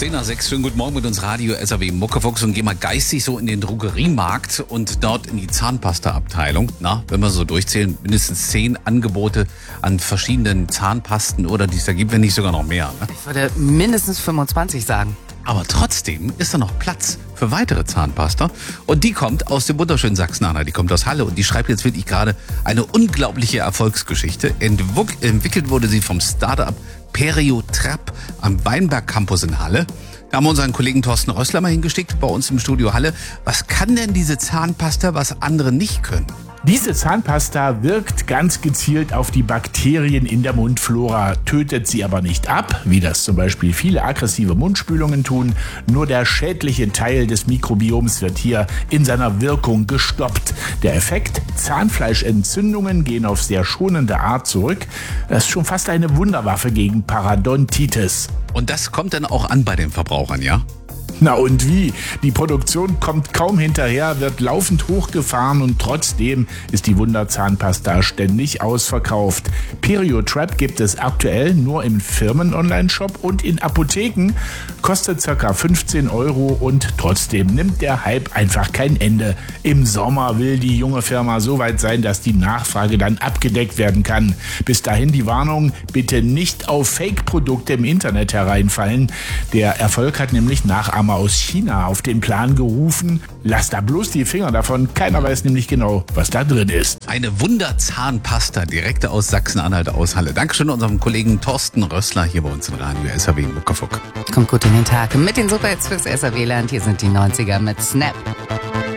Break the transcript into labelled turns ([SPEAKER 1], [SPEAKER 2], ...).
[SPEAKER 1] 10 nach 6, schönen guten Morgen mit uns Radio SAW Muckefuchs und gehen mal geistig so in den Drogeriemarkt und dort in die Zahnpasta-Abteilung. Na, wenn wir so durchzählen, mindestens 10 Angebote an verschiedenen Zahnpasten oder die es da gibt, wenn nicht sogar noch mehr. Ne?
[SPEAKER 2] Ich würde mindestens 25 sagen.
[SPEAKER 1] Aber trotzdem ist da noch Platz für weitere Zahnpasta. Und die kommt aus dem wunderschönen Sachsen-Anhalt. Die kommt aus Halle und die schreibt jetzt wirklich gerade eine unglaubliche Erfolgsgeschichte. Entwickelt wurde sie vom Startup Periotrap am Weinberg Campus in Halle. Da haben wir unseren Kollegen Thorsten Rössler mal hingeschickt bei uns im Studio Halle. Was kann denn diese Zahnpasta, was andere nicht können?
[SPEAKER 3] Diese Zahnpasta wirkt ganz gezielt auf die Bakterien in der Mundflora, tötet sie aber nicht ab, wie das zum Beispiel viele aggressive Mundspülungen tun. Nur der schädliche Teil des Mikrobioms wird hier in seiner Wirkung gestoppt. Der Effekt: Zahnfleischentzündungen gehen auf sehr schonende Art zurück. Das ist schon fast eine Wunderwaffe gegen Parodontitis.
[SPEAKER 1] Und das kommt dann auch an bei den Verbrauchern, ja?
[SPEAKER 3] Na und wie? Die Produktion kommt kaum hinterher, wird laufend hochgefahren und trotzdem ist die Wunderzahnpasta ständig ausverkauft. Periotrap gibt es aktuell nur im Firmen-Online-Shop und in Apotheken, kostet ca. 15 € und trotzdem nimmt der Hype einfach kein Ende. Im Sommer will die junge Firma so weit sein, dass die Nachfrage dann abgedeckt werden kann. Bis dahin die Warnung, bitte nicht auf Fake-Produkte im Internet hereinfallen. Der Erfolg hat nämlich Nachahmer aus China auf den Plan gerufen. Lass da bloß die Finger davon, keiner weiß nämlich genau, was da drin ist.
[SPEAKER 1] Eine Wunderzahnpasta direkt aus Sachsen-Anhalt, aus Halle. Dankeschön unserem Kollegen Thorsten Rössler hier bei uns im Radio SAW Muckefuck.
[SPEAKER 2] Kommt gut in den Tag mit den Superhits fürs SAW-Land. Hier sind die 90er mit Snap.